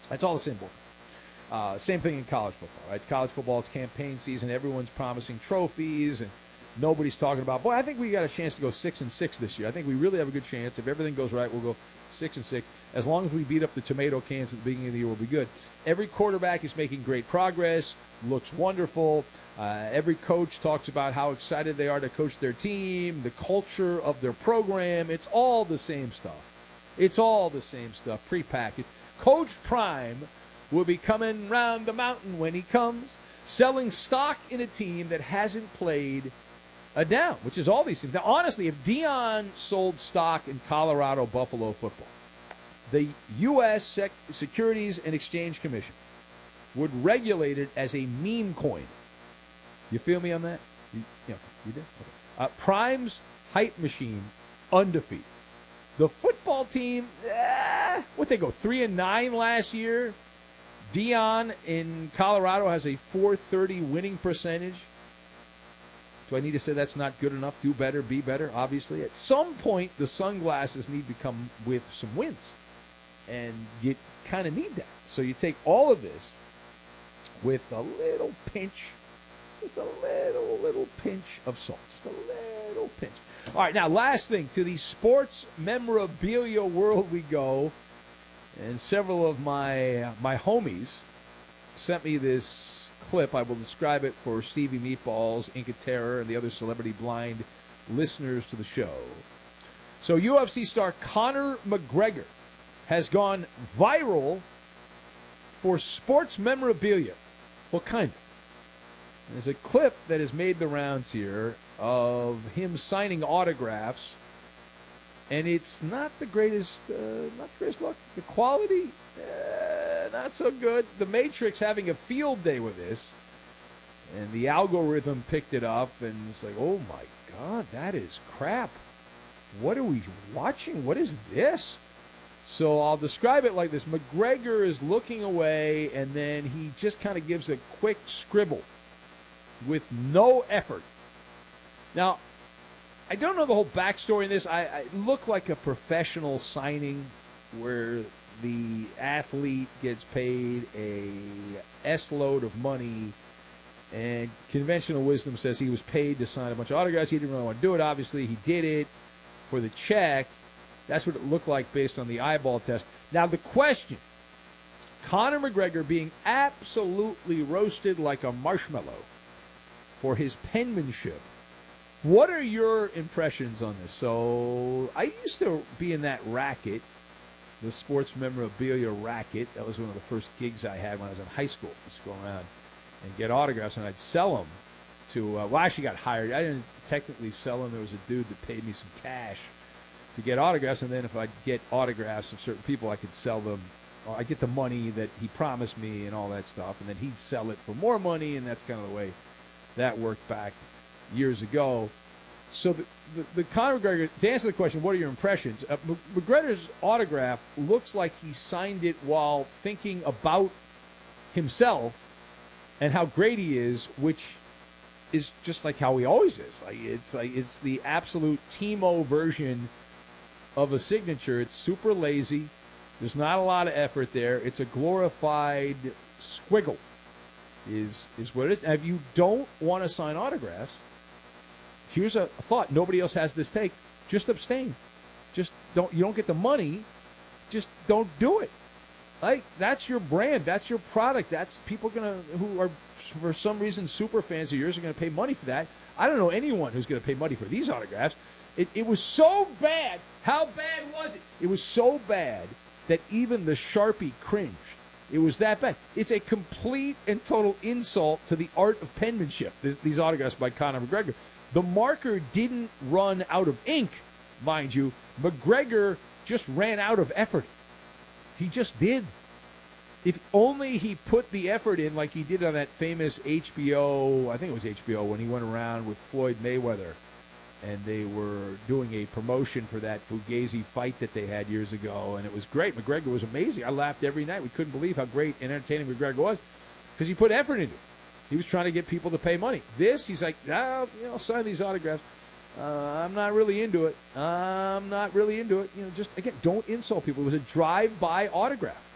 It's all the same book. Same thing in college football, right? College football is campaign season. Everyone's promising trophies, and nobody's talking about, boy, I think we got a chance to go 6-6 this year. I think we really have a good chance. If everything goes right, we'll go 6-6. As long as we beat up the tomato cans at the beginning of the year, we'll be good. Every quarterback is making great progress, looks wonderful. Every coach talks about how excited they are to coach their team, the culture of their program. It's all the same stuff. It's all the same stuff, prepackaged. Coach Prime will be coming round the mountain when he comes, selling stock in a team that hasn't played a down, which is all these things. Now, honestly, if Dion sold stock in Colorado Buffalo football, the U.S. Securities and Exchange Commission would regulate it as a meme coin. You feel me on that? You did? Okay. Prime's hype machine, undefeated. The football team, what they go, 3-9 last year? Dion in Colorado has a .430 winning percentage. Do I need to say that's not good enough? Do better, be better, obviously. At some point, the sunglasses need to come with some wins. And you kind of need that. So you take all of this with a little pinch, just a little pinch of salt. Just a little pinch. All right, now, last thing. To the sports memorabilia world we go. And several of my homies sent me this clip. I will describe it for Stevie Meatballs, Inca Terror, and the other celebrity blind listeners to the show. So UFC star Conor McGregor has gone viral for sports memorabilia. What kind? There's a clip that has made the rounds here of him signing autographs. And it's not the greatest look. The quality, not so good. The Matrix having a field day with this. And the algorithm picked it up, and it's like, oh, my God, that is crap. What are we watching? What is this? So I'll describe it like this. McGregor is looking away, and then he just kind of gives a quick scribble with no effort. Now, I don't know the whole backstory in this. I look like a professional signing where the athlete gets paid a S-load of money, and conventional wisdom says he was paid to sign a bunch of autographs. He didn't really want to do it, obviously. He did it for the check. That's what it looked like based on the eyeball test. Now, the question, Conor McGregor being absolutely roasted like a marshmallow for his penmanship. What are your impressions on this? So I used to be in that racket, the sports memorabilia racket. That was one of the first gigs I had when I was in high school. I used to go around and get autographs, and I'd sell them to, I actually got hired. I didn't technically sell them. There was a dude that paid me some cash to get autographs, and then if I'd get autographs of certain people, I could sell them. Or I'd get the money that he promised me and all that stuff, and then he'd sell it for more money, and that's kind of the way that worked back years ago. So the Conor McGregor, to answer the question, what are your impressions? McGregor's autograph looks like he signed it while thinking about himself and how great he is, which is just like how he always is. It's the absolute Timo version of a signature. It's super lazy. There's not a lot of effort there. It's a glorified squiggle is what it is. And if you don't want to sign autographs, here's a thought. Nobody else has this take. Just abstain. Just don't. You don't get the money. Just don't do it. Like, that's your brand. That's your product. That's people who are for some reason super fans of yours are gonna pay money for that. I don't know anyone who's gonna pay money for these autographs. It was so bad. How bad was it? It was so bad that even the Sharpie cringed. It was that bad. It's a complete and total insult to the art of penmanship, these autographs by Conor McGregor. The marker didn't run out of ink, mind you. McGregor just ran out of effort. He just did. If only he put the effort in like he did on that famous HBO, I think it was HBO, when he went around with Floyd Mayweather and they were doing a promotion for that Fugazi fight that they had years ago, and it was great. McGregor was amazing. I laughed every night. We couldn't believe how great and entertaining McGregor was because he put effort into it. He was trying to get people to pay money. This, he's like, I'll sign these autographs. I'm not really into it. Just, again, don't insult people. It was a drive-by autograph.